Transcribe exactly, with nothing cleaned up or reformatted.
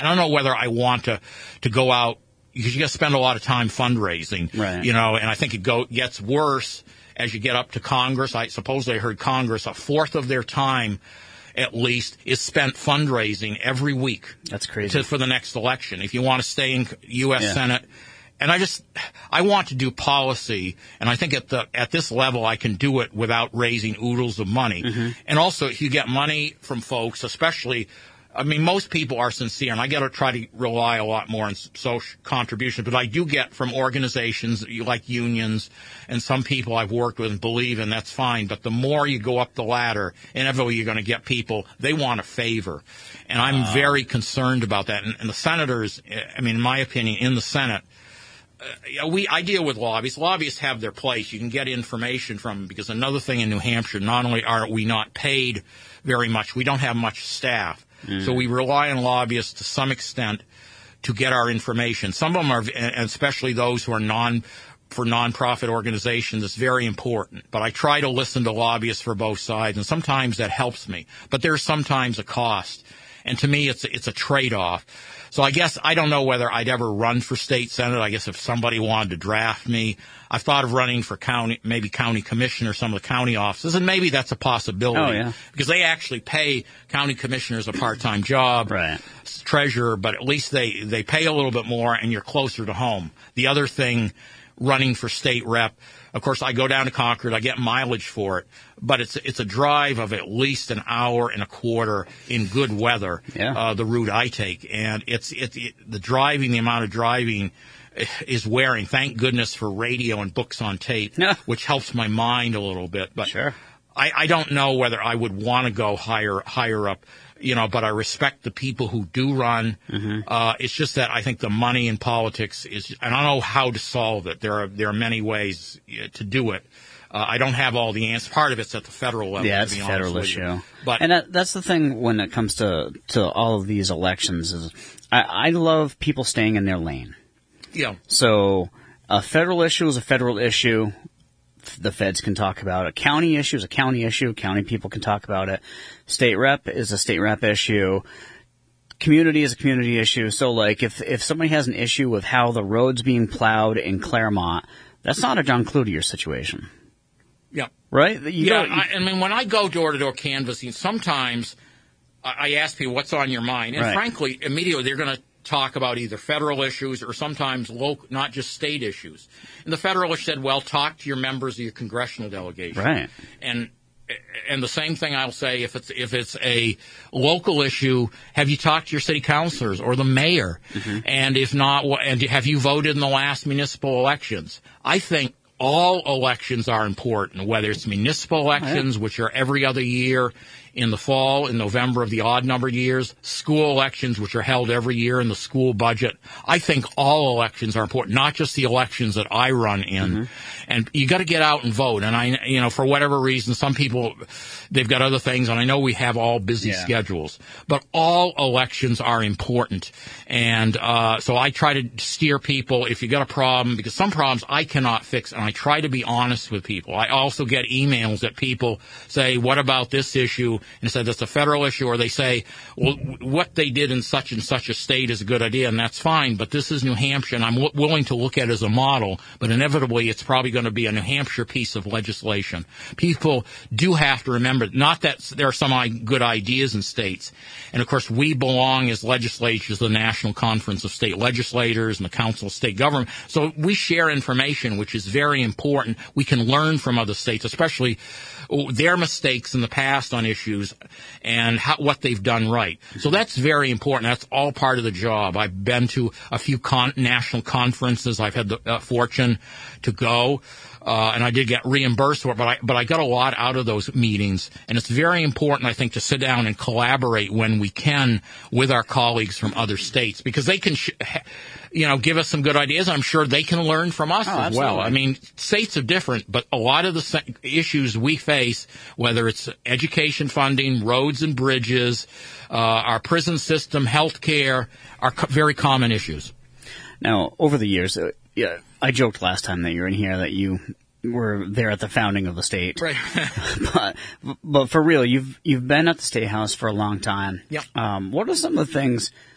I don't know whether I want to, to go out, because you got to spend a lot of time fundraising, right. you know, and I think it go, gets worse as you get up to Congress. I suppose I heard Congress, a fourth of their time at least is spent fundraising every week. That's crazy. To, for the next election. If you want to stay in U S. Yeah. Senate. And I just, I want to do policy, and I think at the at this level I can do it without raising oodles of money. Mm-hmm. And also, if you get money from folks, especially, I mean, most people are sincere, and I got to try to rely a lot more on social contributions, but I do get from organizations like unions and some people I've worked with and believe in, that's fine. But the more you go up the ladder, inevitably you're going to get people, they want a favor. And I'm uh. very concerned about that. And, and the senators, I mean, in my opinion, in the Senate, Uh, we I deal with lobbyists. Lobbyists have their place. You can get information from them, because another thing in New Hampshire, not only are we not paid very much, we don't have much staff. Mm. So we rely on lobbyists to some extent to get our information. Some of them are, and especially those who are non for nonprofit organizations, it's very important. But I try to listen to lobbyists for both sides, and sometimes that helps me. But there's sometimes a cost. And to me, it's it's a trade-off. So I guess I don't know whether I'd ever run for state senate. I guess if somebody wanted to draft me, I've thought of running for county, maybe county commissioner, some of the county offices, and maybe that's a possibility. Oh, yeah. Because they actually pay county commissioners a part-time job, right. treasurer, but at least they, they pay a little bit more and you're closer to home. The other thing, running for state rep, of course, I go down to Concord. I get mileage for it, but it's it's a drive of at least an hour and a quarter in good weather. Yeah. Uh, the route I take, and it's it's it, the driving, the amount of driving is wearing. Thank goodness for radio and books on tape, Yeah. which helps my mind a little bit. But sure. I, I don't know whether I would want to go higher higher up. You know, but I respect the people who do run. Mm-hmm. Uh, it's just that I think the money in politics is, and I don't know how to solve it. There are, there are many ways to do it. Uh, I don't have all the answers. Part of it's at the federal level. Yeah, it's to be a federal honest issue. With you. But, and that, that's the thing when it comes to, to all of these elections is I, I love people staying in their lane. Yeah. So a federal issue is a federal issue. The feds can talk about it. A county issue is a county issue. County people can talk about it. State rep is a state rep issue. Community is a community issue. So, like, if if somebody has an issue with how the road's being plowed in Claremont, that's not a John Cloutier situation. Yeah. Right? You yeah. I, I mean, when I go door to door canvassing, sometimes I, I ask people, what's on your mind? And right. frankly, immediately they're going to talk about either federal issues or sometimes local, not just state issues. And the federalist said, well, talk to your members of your congressional delegation. Right. And and the same thing I'll say if it's if it's a local issue, have you talked to your city councilors or the mayor? Mm-hmm. And if not, and have you voted in the last municipal elections? I think all elections are important, whether it's municipal elections, oh, yeah. which are every other year in the fall, in November of the odd-numbered years, school elections, which are held every year in the school budget. I think all elections are important, not just the elections that I run in. Mm-hmm. And you got to get out and vote. And I, you know, for whatever reason, some people, they've got other things, and I know we have all busy yeah. schedules. But all elections are important. And uh so I try to steer people, if you got a problem, because some problems I cannot fix, and I try to be honest with people. I also get emails that people say, what about this issue? And say that's a federal issue, or they say, well, what they did in such and such a state is a good idea, and that's fine, but this is New Hampshire, and I'm w- willing to look at it as a model, but inevitably it's probably going to be a New Hampshire piece of legislation. People do have to remember, not that there are some good ideas in states, and of course we belong as legislatures to the National Conference of State Legislators and the Council of State Government, so we share information, which is very important. We can learn from other states, especially their mistakes in the past on issues and how, what they've done right. So that's very important. That's all part of the job. I've been to a few con- national conferences. I've had the uh, fortune to go, uh, and I did get reimbursed for it, but I, but I got a lot out of those meetings. And it's very important, I think, to sit down and collaborate when we can with our colleagues from other states, because they can, sh- you know, give us some good ideas. I'm sure they can learn from us oh, as absolutely. well. I mean, states are different, but a lot of the sa- issues we face, whether it's education funding, roads and bridges, uh, our prison system, health care, are co- very common issues. Now, over the years, uh, yeah, I joked last time that you were in here that you were there at the founding of the state. Right. but, but for real, you've you've been at the State House for a long time. Yeah. Um, what are some of the things